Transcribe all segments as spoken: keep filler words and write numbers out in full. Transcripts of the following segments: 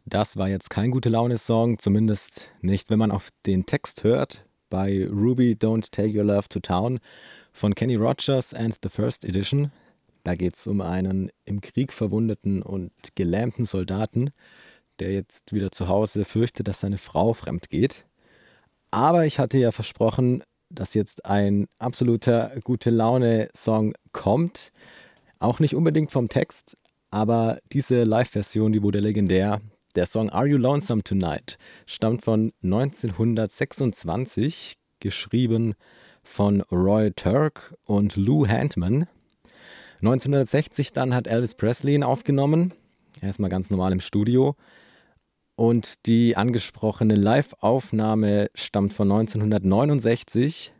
Das war jetzt kein Gute-Laune-Song, zumindest nicht, wenn man auf den Text hört. Bei Ruby Don't Take Your Love to Town von Kenny Rogers and the First Edition. Da geht es um einen im Krieg verwundeten und gelähmten Soldaten, der jetzt wieder zu Hause fürchtet, dass seine Frau fremd geht. Aber ich hatte ja versprochen, dass jetzt ein absoluter Gute-Laune-Song kommt. Auch nicht unbedingt vom Text, aber diese Live-Version, die wurde legendär. Der Song Are You Lonesome Tonight stammt von neunzehnhundertsechsundzwanzig, geschrieben von Roy Turk und Lou Handman. neunzehnhundertsechzig dann hat Elvis Presley ihn aufgenommen, erstmal ganz normal im Studio. Und die angesprochene Live-Aufnahme stammt von neunzehnhundertneunundsechzig.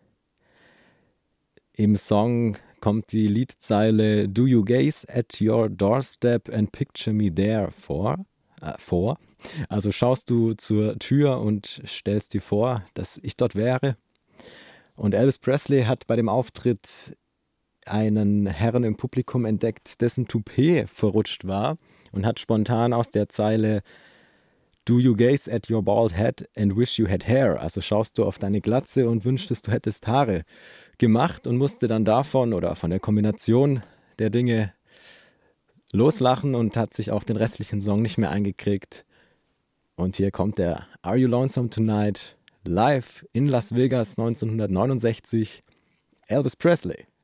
Im Song kommt die Liedzeile Do you gaze at your doorstep and picture me there vor? Äh, vor. Also schaust du zur Tür und stellst dir vor, dass ich dort wäre. Und Elvis Presley hat bei dem Auftritt einen Herrn im Publikum entdeckt, dessen Toupet verrutscht war und hat spontan aus der Zeile Do you gaze at your bald head and wish you had hair? Also schaust du auf deine Glatze und wünschtest, du hättest Haare gemacht und musste dann davon oder von der Kombination der Dinge loslachen und hat sich auch den restlichen Song nicht mehr eingekriegt. Und hier kommt der Are You Lonesome Tonight live in Las Vegas neunzehnhundertneunundsechzig, Elvis Presley.